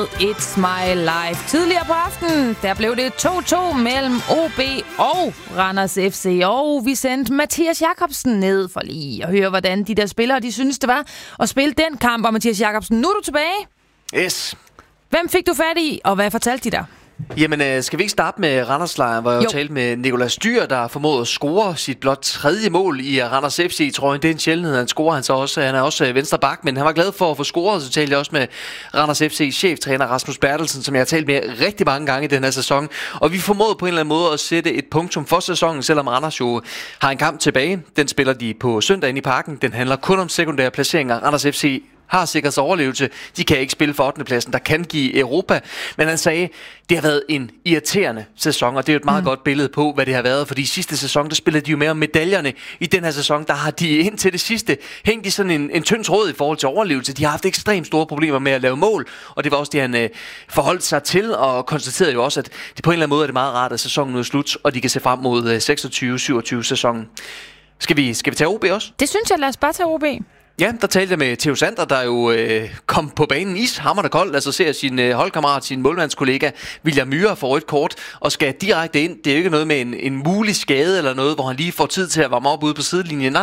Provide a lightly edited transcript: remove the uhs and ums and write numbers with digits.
It's My Life. Tidligere på aftenen, der blev det 2-2 mellem OB og Randers FC. Og vi sendte Mathias Jakobsen ned for lige at høre, hvordan de der spillere, de synes det var at spille den kamp. Og Mathias Jakobsen, nu er du tilbage. Yes. Hvem fik du fat i, og hvad fortalte de der? Jamen, skal vi ikke starte med Randerslejren, hvor jeg jo talte med Nicolas Dyr, der formåede at score sit blot 3. mål i Randers FC-trøjen. Det er en sjældenhed, han scorer. Han er også venstre bak, men han var glad for at få scoret. Så talte jeg også med Randers FC-cheftræner Rasmus Bertelsen, som jeg har talt med rigtig mange gange i den her sæson. Og vi formåede på en eller anden måde at sætte et punktum for sæsonen, selvom Randers jo har en kamp tilbage. Den spiller de på søndag inde i Parken. Den handler kun om sekundære placeringer. Randers FC har sikret sig overlevelse. De kan ikke spille for 8. pladsen, der kan give Europa. Men han sagde, det har været en irriterende sæson, og det er jo et meget godt billede på, hvad det har været. Fordi sidste sæson, der spillede de jo mere om medaljerne. I den her sæson, der har de indtil det sidste hængt i sådan en tynd tråd i forhold til overlevelse. De har haft ekstremt store problemer med at lave mål, og det var også det, han forholdt sig til, og konstaterede jo også, at det på en eller anden måde er det meget rart, at sæsonen nu er slut, og de kan se frem mod 26-27 sæsonen. Skal vi tage OB også? Det synes jeg, lad os bare tage OB. Ja, der talte jeg med Theo Sander, der jo kom på banen ishamrende koldt, altså ser sin holdkammerat, sin målmandskollega William Myhre for rødt kort, og skal direkte ind. Det er jo ikke noget med en mulig skade eller noget, hvor han lige får tid til at varme op ude på sidelinjen.